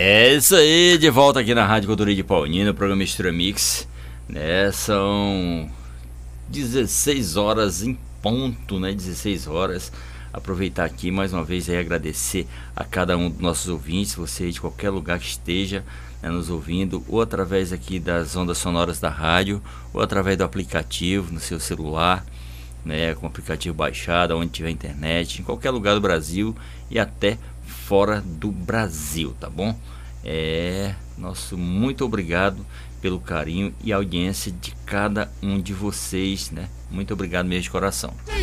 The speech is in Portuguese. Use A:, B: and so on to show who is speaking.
A: É isso aí, de volta aqui na Rádio Cultura de Paulínia, no programa Mistura Mix, né? São 16 horas em ponto, né? 16 horas. Aproveitar aqui mais uma vez e agradecer a cada um dos nossos ouvintes, você de qualquer lugar que esteja, né, nos ouvindo, ou através aqui das ondas sonoras da rádio, ou através do aplicativo no seu celular, né, com o aplicativo baixado, onde tiver internet, em qualquer lugar do Brasil e até fora do Brasil, tá bom? Nosso muito obrigado pelo carinho e audiência de cada um de vocês, né? Muito obrigado mesmo de coração.